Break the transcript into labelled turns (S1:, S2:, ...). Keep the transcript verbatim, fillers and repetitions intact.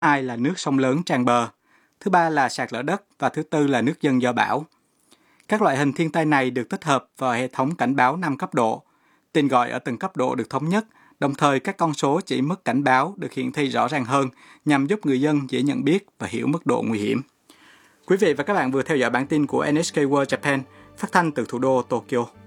S1: hai là nước sông lớn tràn bờ, thứ ba là sạt lở đất và thứ tư là nước dâng do bão. Các loại hình thiên tai này được tích hợp vào hệ thống cảnh báo năm cấp độ. Tên gọi ở từng cấp độ được thống nhất, đồng thời các con số chỉ mức cảnh báo được hiển thị rõ ràng hơn nhằm giúp người dân dễ nhận biết và hiểu mức độ nguy hiểm. Quý vị và các bạn vừa theo dõi bản tin của en ếch kê World Japan phát thanh từ thủ đô Tokyo.